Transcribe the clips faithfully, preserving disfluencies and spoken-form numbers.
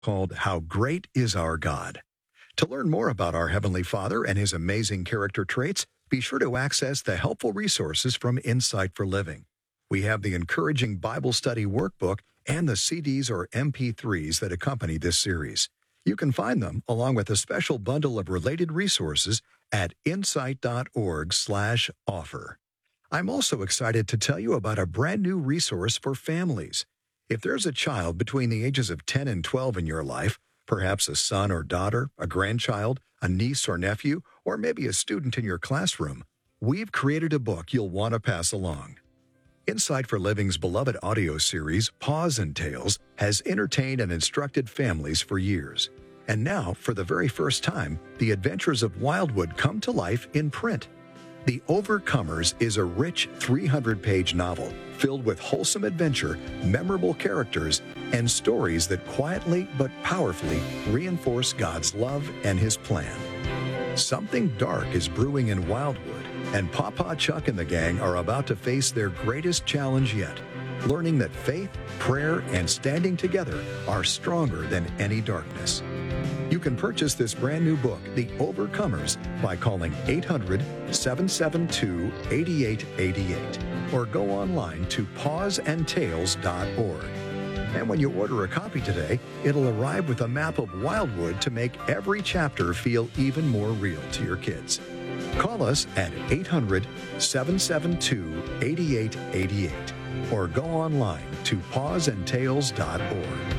called How Great Is Our God. To learn more about our Heavenly Father and His amazing character traits, be sure to access the helpful resources from Insight for Living. We have the encouraging Bible study workbook and the C Ds or M P threes that accompany this series. You can find them, along with a special bundle of related resources, at insight.org slash offer. I'm also excited to tell you about a brand new resource for families. If there's a child between the ages of ten and twelve in your life, perhaps a son or daughter, a grandchild, a niece or nephew, or maybe a student in your classroom, we've created a book you'll want to pass along. Insight for Living's beloved audio series, Paws and Tales, has entertained and instructed families for years. And now, for the very first time, the adventures of Wildwood come to life in print. The Overcomers is a rich three hundred page novel filled with wholesome adventure, memorable characters, and stories that quietly but powerfully reinforce God's love and His plan. Something dark is brewing in Wildwood, and Papa Chuck and the gang are about to face their greatest challenge yet, learning that faith, prayer, and standing together are stronger than any darkness. You can purchase this brand new book, The Overcomers, by calling eight hundred, seven seven two, eight eight eight eight or go online to paws and tales dot org. And when you order a copy today, it'll arrive with a map of Wildwood to make every chapter feel even more real to your kids. Call us at eight hundred, seven seven two, eight eight eight eight or go online to paws and tales dot org.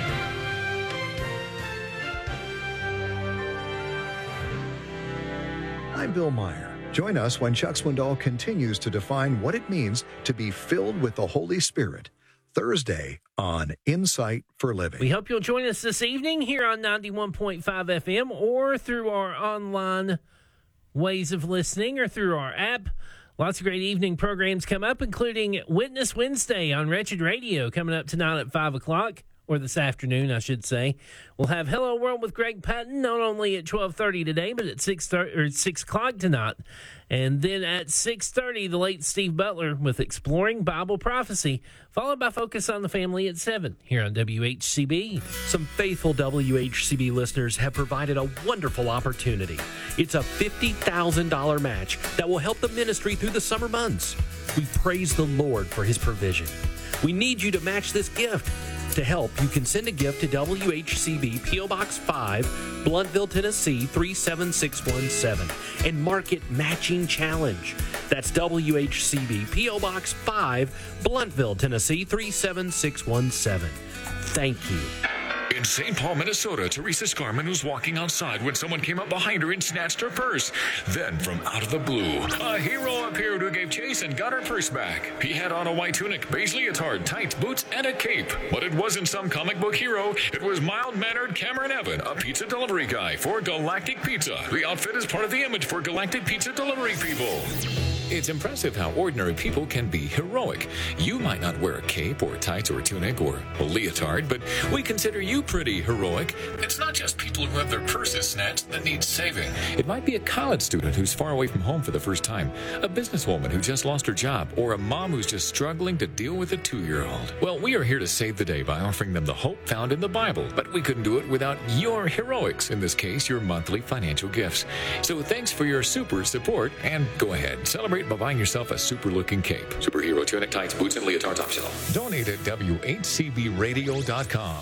I'm Bill Meyer. Join us when Chuck Swindoll continues to define what it means to be filled with the Holy Spirit, Thursday on Insight for Living. We hope you'll join us this evening here on ninety-one point five F M or through our online ways of listening or through our app. Lots of great evening programs come up, including Witness Wednesday on Wretched Radio coming up tonight at five o'clock. Or this afternoon, I should say. We'll have Hello World with Greg Patton, not only at twelve thirty today, but at six thirty or six o'clock tonight. And then at six thirty, the late Steve Butler with Exploring Bible Prophecy, followed by Focus on the Family at seven here on W H C B. Some faithful W H C B listeners have provided a wonderful opportunity. It's a fifty thousand dollars match that will help the ministry through the summer months. We praise the Lord for His provision. We need you to match this gift. To help, you can send a gift to W H C B P O Box five, Bluntville, Tennessee three seven six one seven and mark it Matching Challenge. That's W H C B P O Box five, Bluntville, Tennessee three seven six one seven. Thank you. In Saint Paul, Minnesota, Teresa Scarman was walking outside when someone came up behind her and snatched her purse. Then, from out of the blue, a hero appeared who gave chase and got her purse back. He had on a white tunic, beige leotard, tights, boots, and a cape. But it wasn't some comic book hero. It was mild-mannered Cameron Evan, a pizza delivery guy for Galactic Pizza. The outfit is part of the image for Galactic Pizza delivery people. It's impressive how ordinary people can be heroic. You might not wear a cape or tights or a tunic or a leotard, but we consider you pretty heroic. It's not just people who have their purses snatched that need saving. It might be a college student who's far away from home for the first time, a businesswoman who just lost her job, or a mom who's just struggling to deal with a two-year-old. Well, we are here to save the day by offering them the hope found in the Bible, but we couldn't do it without your heroics, in this case, your monthly financial gifts. So thanks for your super support, and go ahead, celebrate by buying yourself a super-looking cape. Superhero tunic, tights, boots, and leotards optional. Donate at W H C B radio dot com.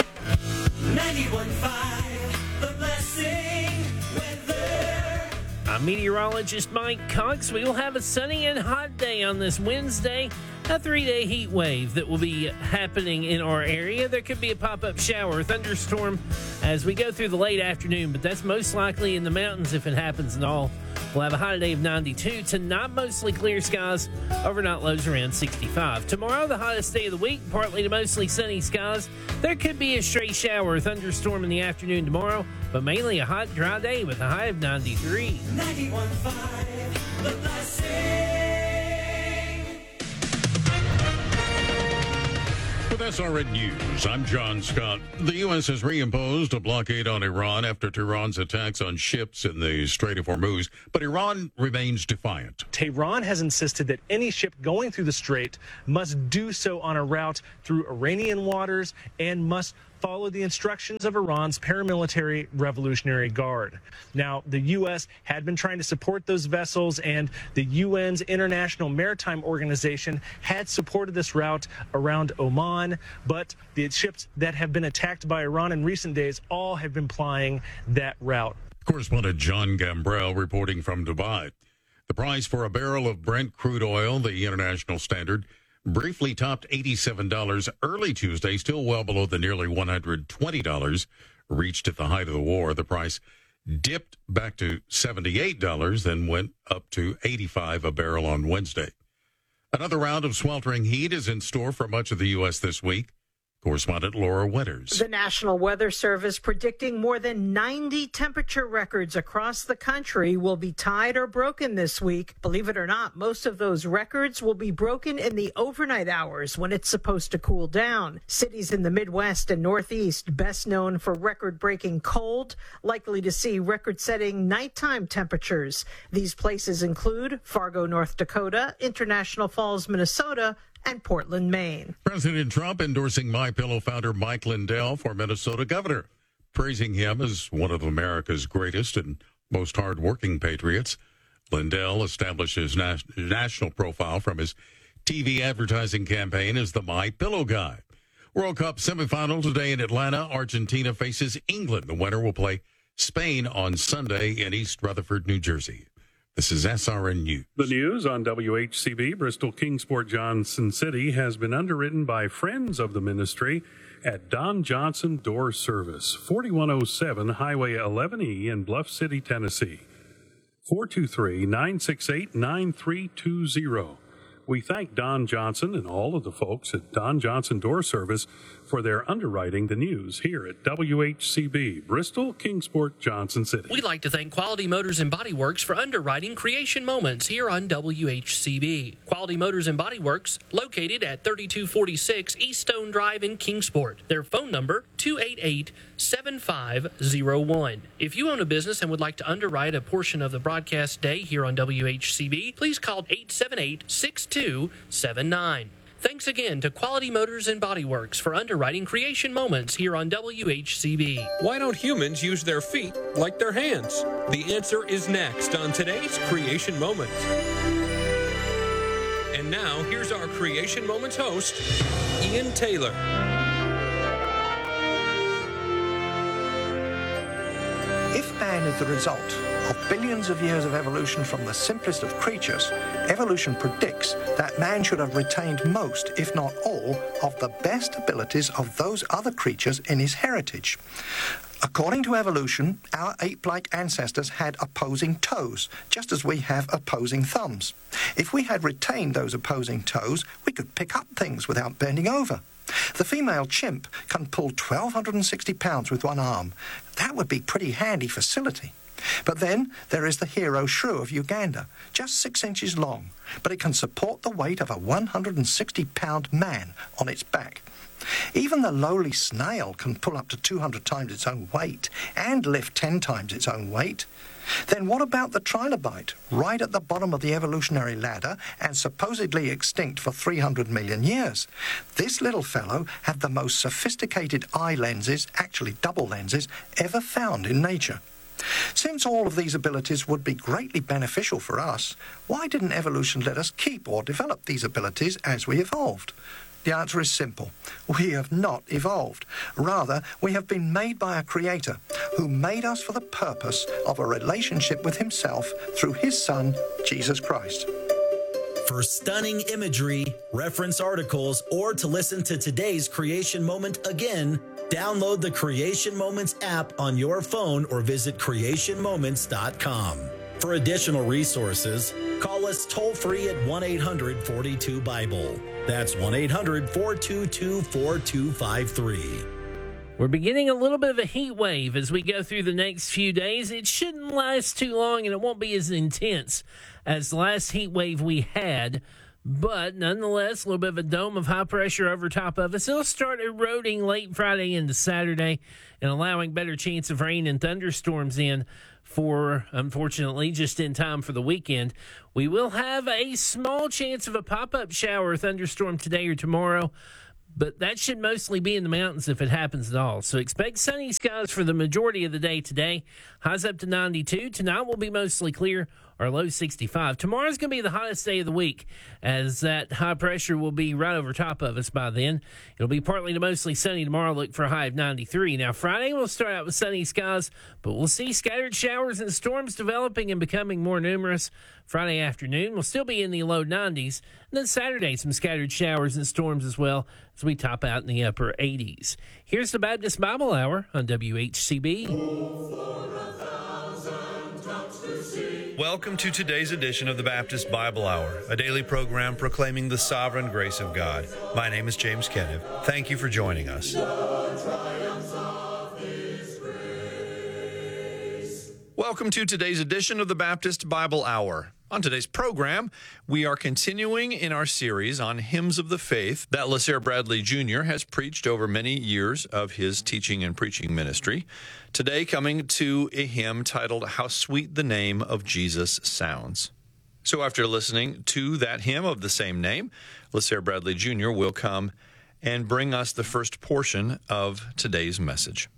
ninety-one point five, The Blessing Weather. I'm meteorologist Mike Cox. We will have a sunny and hot day on this Wednesday. A three-day heat wave that will be happening in our area. There could be a pop-up shower or thunderstorm as we go through the late afternoon, but that's most likely in the mountains if it happens at all. We'll have a high day of ninety-two. Tonight, mostly clear skies. Overnight lows around sixty-five. Tomorrow, the hottest day of the week, partly to mostly sunny skies. There could be a stray shower or thunderstorm in the afternoon tomorrow, but mainly a hot, dry day with a high of ninety-three. ninety-one point five, The Blessing. With S R N News, I'm John Scott. The U S has reimposed a blockade on Iran after Tehran's attacks on ships in the Strait of Hormuz, but Iran remains defiant. Tehran has insisted that any ship going through the strait must do so on a route through Iranian waters and must followed the instructions of Iran's paramilitary Revolutionary Guard. Now, the U S had been trying to support those vessels, and the U N's International Maritime Organization had supported this route around Oman, but the ships that have been attacked by Iran in recent days all have been plying that route. Correspondent John Gambrell reporting from Dubai. The price for a barrel of Brent crude oil, the international standard, briefly topped eighty-seven dollars early Tuesday, still well below the nearly one hundred twenty dollars reached at the height of the war. The price dipped back to seventy-eight dollars, then went up to eighty-five dollars a barrel on Wednesday. Another round of sweltering heat is in store for much of the U S this week. Correspondent Laura Winters. The National Weather Service predicting more than ninety temperature records across the country will be tied or broken this week. Believe it or not, most of those records will be broken in the overnight hours when it's supposed to cool down. Cities in the Midwest and Northeast, best known for record-breaking cold, likely to see record-setting nighttime temperatures. These places include Fargo, North Dakota, International Falls, Minnesota, and Portland, Maine. President Trump endorsing MyPillow founder Mike Lindell for Minnesota governor, praising him as one of America's greatest and most hardworking patriots. Lindell established his nas- national profile from his T V advertising campaign as the MyPillow guy. World Cup semifinal today in Atlanta. Argentina faces England. The winner will play Spain on Sunday in East Rutherford, New Jersey. This is S R N News. The news on W H C B, Bristol Kingsport Johnson City, has been underwritten by friends of the ministry at Don Johnson Door Service, forty-one oh seven Highway eleven E in Bluff City, Tennessee. four two three, nine six eight, nine three two zero. We thank Don Johnson and all of the folks at Don Johnson Door Service for their underwriting the news here at W H C B, Bristol, Kingsport, Johnson City. We'd like to thank Quality Motors and Body Works for underwriting Creation Moments here on W H C B. Quality Motors and Body Works, located at thirty-two forty-six East Stone Drive in Kingsport. Their phone number, two eight eight, seven five zero one. If you own a business and would like to underwrite a portion of the broadcast day here on W H C B, please call eight seven eight, six two seven nine. Thanks again to Quality Motors and Body Works for underwriting Creation Moments here on W H C B. Why don't humans use their feet like their hands? The answer is next on today's Creation Moments. And now, here's our Creation Moments host, Ian Taylor. If man is the result of billions of years of evolution from the simplest of creatures, evolution predicts that man should have retained most, if not all, of the best abilities of those other creatures in his heritage. According to evolution, our ape-like ancestors had opposing toes, just as we have opposing thumbs. If we had retained those opposing toes, we could pick up things without bending over. The female chimp can pull twelve sixty pounds with one arm. That would be pretty handy facility. But then there is the hero shrew of Uganda, just six inches long, but it can support the weight of a one hundred sixty pound man on its back. Even the lowly snail can pull up to two hundred times its own weight and lift ten times its own weight. Then what about the trilobite, right at the bottom of the evolutionary ladder and supposedly extinct for three hundred million years? This little fellow had the most sophisticated eye lenses, actually double lenses, ever found in nature. Since all of these abilities would be greatly beneficial for us, why didn't evolution let us keep or develop these abilities as we evolved? The answer is simple. We have not evolved. Rather, we have been made by a creator who made us for the purpose of a relationship with himself through his Son, Jesus Christ. For stunning imagery, reference articles, or to listen to today's Creation Moment again, download the Creation Moments app on your phone or visit creation moments dot com. For additional resources, call us toll-free at one eight hundred, four two, Bible. That's one eight hundred, four two two, four two five three. We're beginning a little bit of a heat wave as we go through the next few days. It shouldn't last too long, and it won't be as intense as the last heat wave we had. But nonetheless, a little bit of a dome of high pressure over top of us. It'll start eroding late Friday into Saturday and allowing better chance of rain and thunderstorms in for, unfortunately, just in time for the weekend. We will have a small chance of a pop-up shower or thunderstorm today or tomorrow, but that should mostly be in the mountains if it happens at all. So expect sunny skies for the majority of the day today. Highs up to ninety-two. Tonight will be mostly clear. Our low sixty-five. Tomorrow's going to be the hottest day of the week, as that high pressure will be right over top of us by then. It'll be partly to mostly sunny tomorrow. Look for a high of ninety-three. Now, Friday we'll start out with sunny skies, but we'll see scattered showers and storms developing and becoming more numerous. Friday afternoon will still be in the low nineties. And then Saturday, some scattered showers and storms as well, as we top out in the upper eighties. Here's the Baptist Bible Hour on W H C B. Welcome to today's edition of the Baptist Bible Hour, a daily program proclaiming the sovereign grace of God. My name is James Kenniff. Thank you for joining us. Welcome to today's edition of the Baptist Bible Hour. On today's program, we are continuing in our series on hymns of the faith that LaSare Bradley Junior has preached over many years of his teaching and preaching ministry. Today, coming to a hymn titled, How Sweet the Name of Jesus Sounds. So after listening to that hymn of the same name, LaSare Bradley Junior will come and bring us the first portion of today's message.